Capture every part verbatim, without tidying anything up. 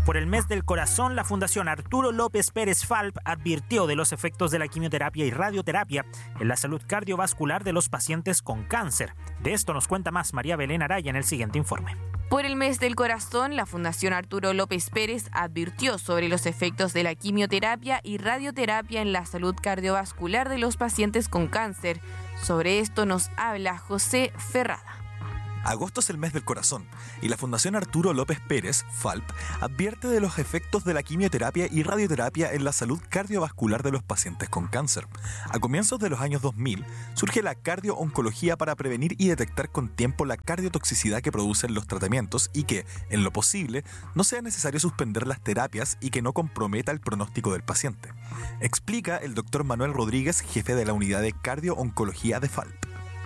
Por el mes del corazón, la Fundación Arturo López Pérez Falp advirtió de los efectos de la quimioterapia y radioterapia en la salud cardiovascular de los pacientes con cáncer. De esto nos cuenta más María Belén Araya en el siguiente informe. Por el mes del corazón, la Fundación Arturo López Pérez advirtió sobre los efectos de la quimioterapia y radioterapia en la salud cardiovascular de los pacientes con cáncer. Sobre esto nos habla José Ferrada. Agosto es el mes del corazón y la Fundación Arturo López Pérez, Falp, advierte de los efectos de la quimioterapia y radioterapia en la salud cardiovascular de los pacientes con cáncer. A comienzos de los años dos mil, surge la cardiooncología para prevenir y detectar con tiempo la cardiotoxicidad que producen los tratamientos y que, en lo posible, no sea necesario suspender las terapias y que no comprometa el pronóstico del paciente. Explica el doctor Manuel Rodríguez, jefe de la unidad de cardiooncología de Falp.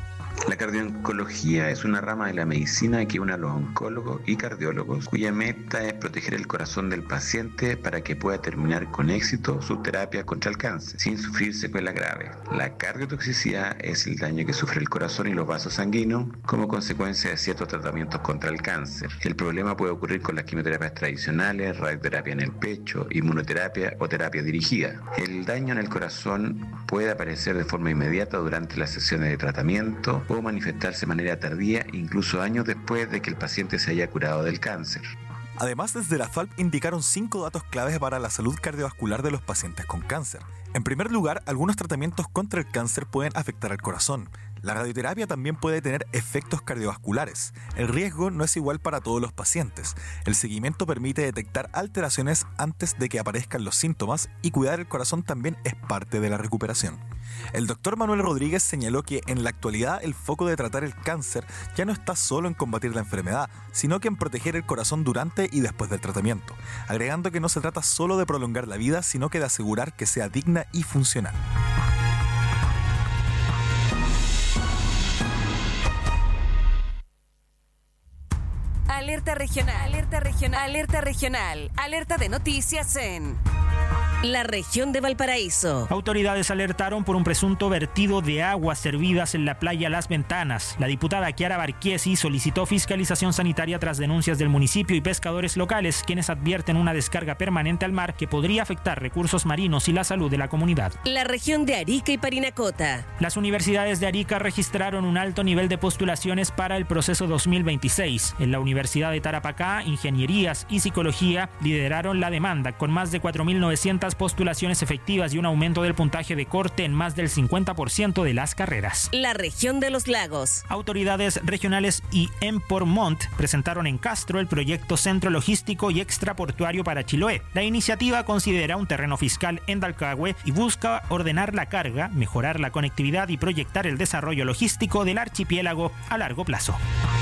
La cardiooncología es una rama de la medicina que une a los oncólogos y cardiólogos, cuya meta es proteger el corazón del paciente para que pueda terminar con éxito su terapia contra el cáncer, sin sufrir secuelas graves. La cardiotoxicidad es el daño que sufre el corazón y los vasos sanguíneos como consecuencia de ciertos tratamientos contra el cáncer. El problema puede ocurrir con las quimioterapias tradicionales, radioterapia en el pecho, inmunoterapia o terapia dirigida. El daño en el corazón puede aparecer de forma inmediata durante las sesiones de tratamiento o manifestarse de manera tardía, incluso años después de que el paciente se haya curado del cáncer. Además, desde la Falp indicaron cinco datos claves para la salud cardiovascular de los pacientes con cáncer. En primer lugar, algunos tratamientos contra el cáncer pueden afectar al corazón. La radioterapia también puede tener efectos cardiovasculares. El riesgo no es igual para todos los pacientes. El seguimiento permite detectar alteraciones antes de que aparezcan los síntomas y cuidar el corazón también es parte de la recuperación. El doctor Manuel Rodríguez señaló que en la actualidad el foco de tratar el cáncer ya no está solo en combatir la enfermedad, sino que en proteger el corazón durante y después del tratamiento, agregando que no se trata solo de prolongar la vida, sino que de asegurar que sea digna y funcional. Alerta regional, alerta regional, alerta regional, alerta de noticias en la región de Valparaíso. Autoridades alertaron por un presunto vertido de aguas servidas en la playa Las Ventanas. La diputada Kiara Barquiesi solicitó fiscalización sanitaria tras denuncias del municipio y pescadores locales, quienes advierten una descarga permanente al mar que podría afectar recursos marinos y la salud de la comunidad. La región de Arica y Parinacota. Las universidades de Arica registraron un alto nivel de postulaciones para el proceso dos mil veintiséis. En la Universidad de Tarapacá, Ingenierías y Psicología lideraron la demanda, con más de cuatro mil novecientas postulaciones efectivas y un aumento del puntaje de corte en más del cincuenta por ciento de las carreras. La región de los lagos. Autoridades regionales y Empormont presentaron en Castro el proyecto Centro Logístico y Extraportuario para Chiloé. La iniciativa considera un terreno fiscal en Dalcahue y busca ordenar la carga, mejorar la conectividad y proyectar el desarrollo logístico del archipiélago a largo plazo.